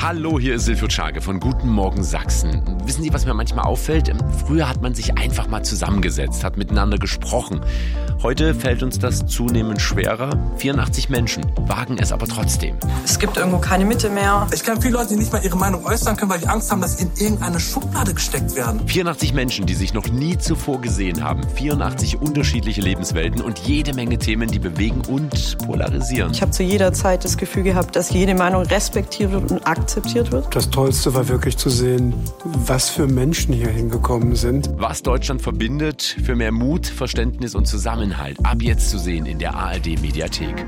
Hallo, hier ist Silvio Czage von Guten Morgen Sachsen. Wissen Sie, was mir manchmal auffällt? Früher hat man sich einfach mal zusammengesetzt, hat miteinander gesprochen. Heute fällt uns das zunehmend schwerer. 84 Menschen wagen es aber trotzdem. Es gibt irgendwo keine Mitte mehr. Ich kenne viele Leute, die nicht mal ihre Meinung äußern können, weil die Angst haben, dass sie in irgendeine Schublade gesteckt werden. 84 Menschen, die sich noch nie zuvor gesehen haben. 84 unterschiedliche Lebenswelten und jede Menge Themen, die bewegen und polarisieren. Ich habe zu jeder Zeit das Gefühl gehabt, dass jede Meinung respektiert wird und akzeptiert wird. Das Tollste war wirklich zu sehen, was für Menschen hier hingekommen sind. Was Deutschland verbindet, für mehr Mut, Verständnis und Zusammenhalt. Ab jetzt zu sehen in der ARD-Mediathek.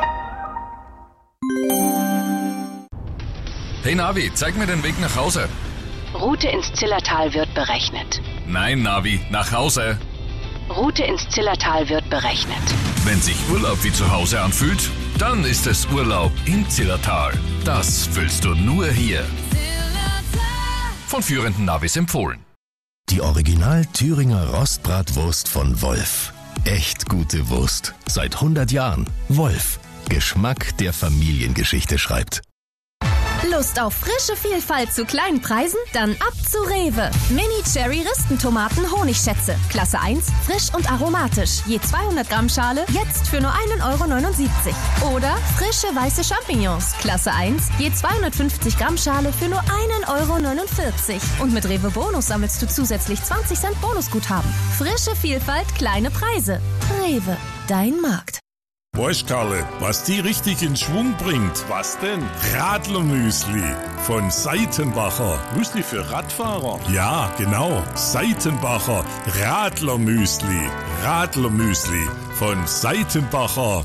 Hey Navi, zeig mir den Weg nach Hause. Route ins Zillertal wird berechnet. Nein, Navi, nach Hause. Route ins Zillertal wird berechnet. Wenn sich Urlaub wie zu Hause anfühlt, dann ist es Urlaub im Zillertal. Das fühlst du nur hier. Von führenden Navis empfohlen. Die Original Thüringer Rostbratwurst von Wolf. Echt gute Wurst. Seit 100 Jahren. Wolf. Geschmack, der Familiengeschichte schreibt. Lust auf frische Vielfalt zu kleinen Preisen? Dann ab zu Rewe. Mini-Cherry-Ristentomaten Honigschätze. Klasse 1, frisch und aromatisch. Je 200 Gramm Schale, jetzt für nur 1,79 €. Oder frische weiße Champignons. Klasse 1, je 250 Gramm Schale für nur 1,49 €. Und mit Rewe Bonus sammelst du zusätzlich 20 Cent Bonusguthaben. Frische Vielfalt, kleine Preise. Rewe, dein Markt. Weißt Karle, was die richtig in Schwung bringt? Was denn? Radlermüsli von Seitenbacher. Müsli für Radfahrer? Ja, genau. Seitenbacher Radlermüsli. Radlermüsli von Seitenbacher.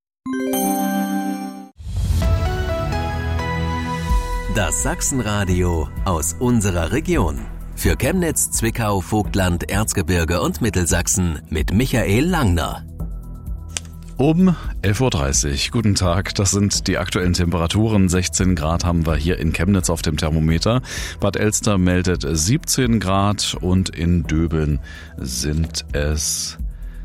Das Sachsenradio aus unserer Region. Für Chemnitz, Zwickau, Vogtland, Erzgebirge und Mittelsachsen mit Michael Langner. Um 11.30 Uhr. Guten Tag, das sind die aktuellen Temperaturen. 16 Grad haben wir hier in Chemnitz auf dem Thermometer. Bad Elster meldet 17 Grad und in Döbeln sind es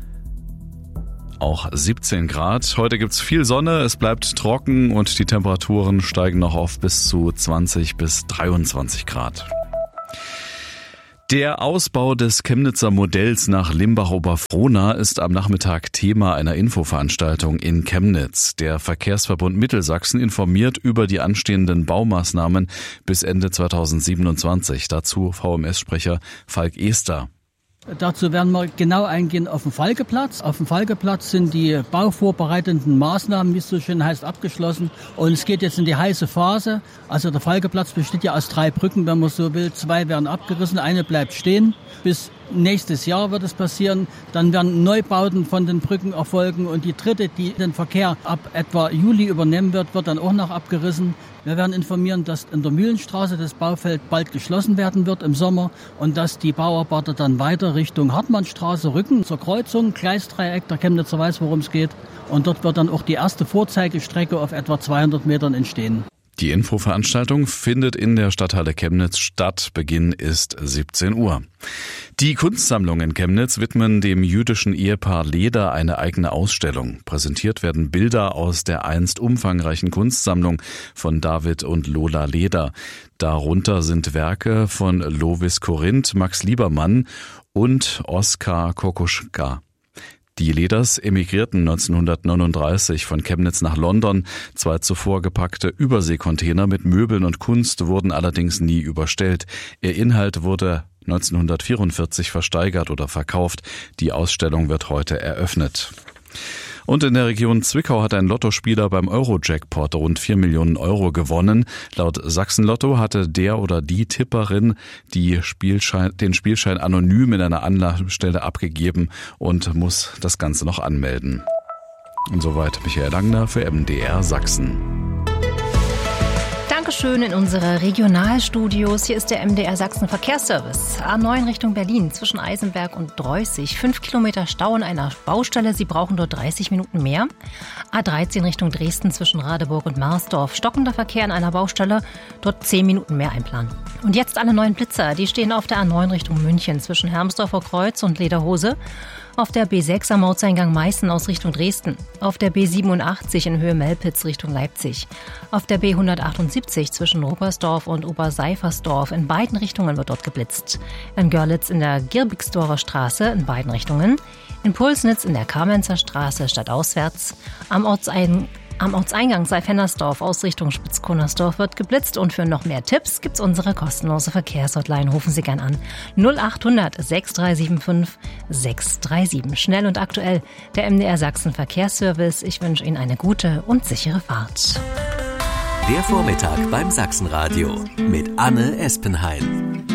auch 17 Grad. Heute gibt's viel Sonne, es bleibt trocken und die Temperaturen steigen noch auf bis zu 20 bis 23 Grad. Der Ausbau des Chemnitzer Modells nach Limbach-Oberfrohna ist am Nachmittag Thema einer Infoveranstaltung in Chemnitz. Der Verkehrsverbund Mittelsachsen informiert über die anstehenden Baumaßnahmen bis Ende 2027. Dazu VMS-Sprecher Falk Ester. Dazu werden wir genau eingehen auf den Falkeplatz. Auf dem Falkeplatz sind die bauvorbereitenden Maßnahmen, wie es so schön heißt, abgeschlossen. Und es geht jetzt in die heiße Phase. Also der Falkeplatz besteht ja aus 3 Brücken, wenn man so will. 2 werden abgerissen, eine bleibt stehen. Bis nächstes Jahr wird es passieren. Dann werden Neubauten von den Brücken erfolgen. Und die dritte, die den Verkehr ab etwa Juli übernehmen wird, wird dann auch noch abgerissen. Wir werden informieren, dass in der Mühlenstraße das Baufeld bald geschlossen werden wird im Sommer und dass die Bauarbeiter dann weiter Richtung Hartmannstraße rücken zur Kreuzung, Gleisdreieck, der Chemnitzer weiß, worum es geht. Und dort wird dann auch die erste Vorzeigestrecke auf etwa 200 Metern entstehen. Die Infoveranstaltung findet in der Stadthalle Chemnitz statt. Beginn ist 17 Uhr. Die Kunstsammlung in Chemnitz widmen dem jüdischen Ehepaar Leder eine eigene Ausstellung. Präsentiert werden Bilder aus der einst umfangreichen Kunstsammlung von David und Lola Leder. Darunter sind Werke von Lovis Corinth, Max Liebermann und Oskar Kokoschka. Die Leders emigrierten 1939 von Chemnitz nach London. 2 zuvor gepackte Überseekontainer mit Möbeln und Kunst wurden allerdings nie überstellt. Ihr Inhalt wurde 1944 versteigert oder verkauft. Die Ausstellung wird heute eröffnet. Und in der Region Zwickau hat ein Lottospieler beim Euro-Jackpot rund 4 Millionen Euro gewonnen. Laut Sachsen-Lotto hatte der oder die Tipperin den Spielschein anonym in einer Anlaufstelle abgegeben und muss das Ganze noch anmelden. Und soweit Michael Langner für MDR Sachsen. Dankeschön in unsere Regionalstudios. Hier ist der MDR Sachsen Verkehrsservice. A9 Richtung Berlin zwischen Eisenberg und Dreußig. 5 Kilometer Stau an einer Baustelle. Sie brauchen dort 30 Minuten mehr. A13 Richtung Dresden zwischen Radeburg und Marsdorf. Stockender Verkehr an einer Baustelle. Dort 10 Minuten mehr einplanen. Und jetzt alle neuen Blitzer. Die stehen auf der A9 Richtung München zwischen Hermsdorfer Kreuz und Lederhose. Auf der B6 am Ortseingang Meißen aus Richtung Dresden. Auf der B87 in Höhe Melpitz Richtung Leipzig. Auf der B178 zwischen Ruppersdorf und Oberseifersdorf in beiden Richtungen wird dort geblitzt. In Görlitz in der Girbigsdorfer Straße in beiden Richtungen. In Pulsnitz in der Kamenzer Straße stadtauswärts. Am Ortseingang Seifersdorf aus Richtung Spitzkonersdorf wird geblitzt. Und für noch mehr Tipps gibt's unsere kostenlose Verkehrshotline. Rufen Sie gern an 0800 6375 637. Schnell und aktuell, der MDR Sachsen Verkehrsservice. Ich wünsche Ihnen eine gute und sichere Fahrt. Der Vormittag beim Sachsenradio mit Anne Espenheim.